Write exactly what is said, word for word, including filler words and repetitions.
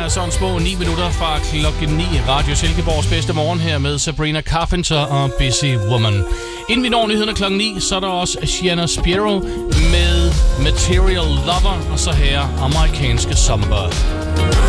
er sådan små ni minutter fra klokken ni. Radio Silkeborgs bedste morgen her med Sabrina Carpenter og Busy Woman. Inden vi når nyhederne klokken ni, så er der også Sienna Spiro med Material Lover, og så her amerikanske Samba.